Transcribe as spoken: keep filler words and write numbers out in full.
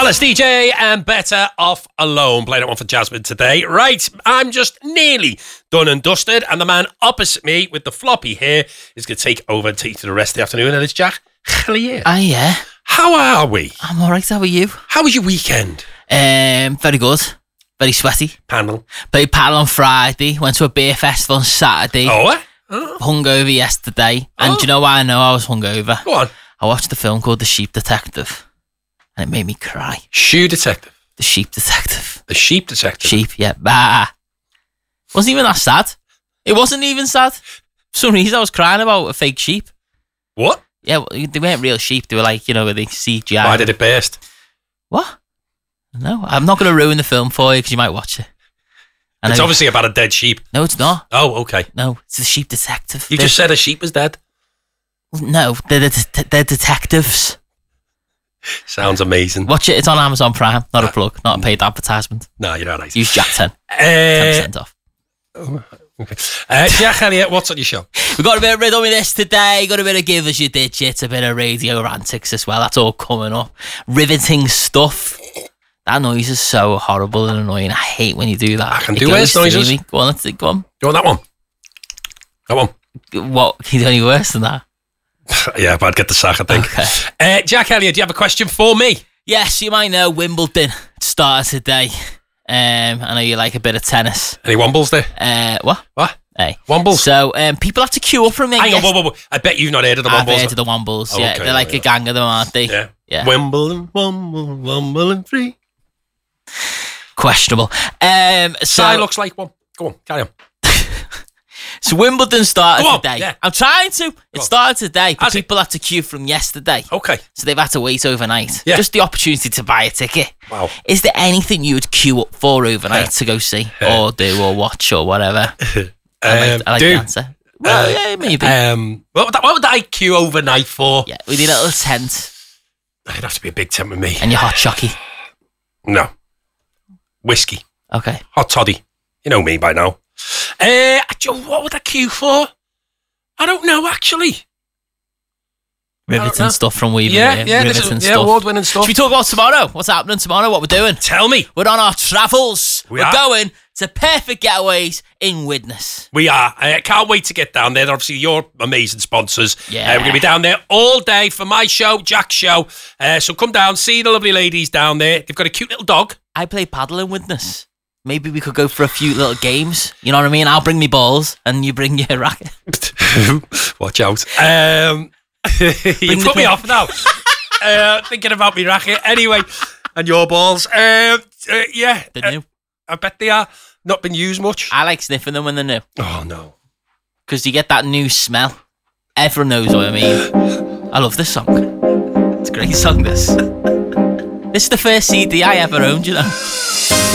Alice D J and Better Off Alone. Playing that one for Jasmine today. Right, I'm just nearly done and dusted, and the man opposite me with the floppy hair is going to take over and take you to the rest of the afternoon, and it's Jack Hellier. Ah, yeah. How are we? I'm all right. How are you? How was your weekend? Um, very good. Very sweaty. Panel. Played paddle on Friday. Went to a beer festival on Saturday. Oh, what? Oh. Hungover yesterday. And Oh. do you know why I know I was hungover? Go on. I watched a film called The Sheep Detective, and it made me cry. Shoe Detective. The Sheep Detective. The Sheep Detective. Sheep, yeah. Bah. Wasn't even that sad. It wasn't even sad. For some reason, I was crying about a fake sheep. What? Yeah, well, they weren't real sheep. They were like, you know, where they C G I. Why did it burst? What? No, I'm not going to ruin the film for you because you might watch it. I It's know- obviously about a dead sheep. No, it's not. Oh, okay. No, it's The Sheep Detective. You They're- just said a sheep was dead. No, they're, they're, they're detectives. Sounds amazing. Watch it. It's on Amazon Prime. Not a plug. Not a paid advertisement. No, you're all right. Use Jack ten. ten Uh, percent off. okay. uh, Jack Elliott, what's on your show? We've got a bit of riddle with this today. Got a bit of give us your digits. A bit of radio antics as well. That's all coming up. Riveting stuff. That noise is so horrible and annoying. I hate when you do that. I can It do goes worse through noises. me. Go on, let's go on. You want that one? That one? What? Can you do any worse than that? Yeah, but I'd get the sack, I think. Okay. Uh, Jack Elliott, do you have a question for me? Yes, you might know Wimbledon started today. Um, I know you like a bit of tennis. Any wombles there? Uh, what? What? Hey. Wombles? So um, people have to queue up from it. Hang on, yes. whoa, whoa, whoa. I bet you've not heard of the I've wombles. heard of the Wombles. Yeah, Okay, they're like yeah. a gang of them, aren't they? Yeah. Yeah. Wimbledon, Wimbledon, Wimbledon three. Questionable. Um, so, Sai looks like one. Go on, carry on. so Wimbledon started Go on, today. yeah. I'm trying to. It on. started today, but Has it? people had to queue from yesterday. Okay. So they've had to wait overnight. Yeah. Just the opportunity to buy a ticket. Wow. Is there anything you would queue up for overnight Yeah. to go see Yeah. or do or watch or whatever? I like, Um, I like do. the answer. Well, Uh, yeah, maybe. Um, what would, that, what would I queue overnight for? yeah, we need a little tent It'd have to be a big tent with me. and your hot chocky. No. Whiskey. Okay. Hot toddy. You know me by now. Uh, Joe, what would I queue for? I don't know, actually. I don't know. Riveting stuff from Weaving. Yeah, yeah, this riveting is, yeah, stuff. award-winning stuff. Should we talk about tomorrow? What's happening tomorrow? What we're doing? Tell me. We're on our travels. We We're are. going to Perfect Getaways in Widnes. We are. I can't wait to get down there. They're obviously your amazing sponsors. Yeah. Uh, we're going to be down there all day for my show, Jack's show. Uh, so come down, see the lovely ladies down there. They've got a cute little dog. I play paddle in Widnes. Maybe we could go for a few little games. You know what I mean? I'll bring me balls and you bring your racket. Watch out. Um, you the put me pin. off now. uh, thinking about me racket. Anyway, and your balls. Uh, uh, yeah. They're uh, new. I bet they are. Not been used much. I like sniffing them when they're new Oh, no. because you get that new smell. Everyone knows what I mean. I love this song. It's a great song, this. This is the first C D I ever owned, you know.